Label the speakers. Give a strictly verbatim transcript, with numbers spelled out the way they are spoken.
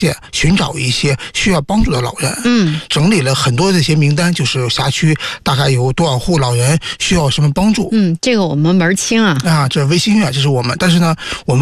Speaker 1: 寻找一些需要帮助的老人，
Speaker 2: 嗯，
Speaker 1: 整理了很多这些名单，就是辖区大概有多少户老人需要什么帮助。
Speaker 2: 嗯，这个我们门儿清啊。
Speaker 1: 啊，这微信啊，这是我们，但是呢，我们